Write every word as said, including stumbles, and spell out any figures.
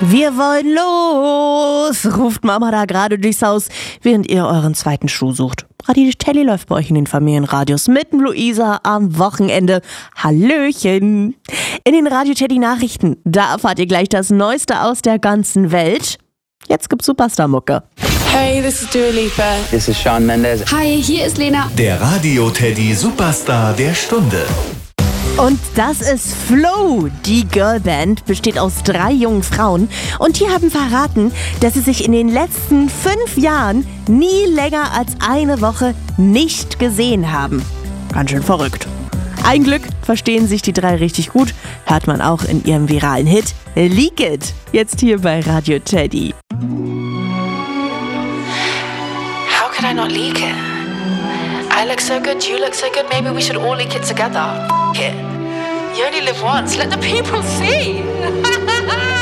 Wir wollen los, ruft Mama da gerade durchs Haus, während ihr euren zweiten Schuh sucht. Radio Teddy läuft bei euch in den Familienradios mit dem Luisa am Wochenende. Hallöchen! In den Radio Teddy Nachrichten, da erfahrt ihr gleich das Neueste aus der ganzen Welt. Jetzt gibt's Superstar-Mucke. Hey, this is Dua Lipa. This is Shawn Mendes. Hi, hier ist Lena. Der Radio Teddy Superstar der Stunde. Und das ist Flow. Die Girlband besteht aus drei jungen Frauen und die haben verraten, dass sie sich in den letzten fünf Jahren nie länger als eine Woche nicht gesehen haben. Ganz schön verrückt. Ein Glück verstehen sich die drei richtig gut, hört man auch in ihrem viralen Hit Leak It. Jetzt hier bei Radio Teddy. How could I not leak it? I look so good, you look so good, maybe we should all leak it together. F*** it. You only live once, let the people see.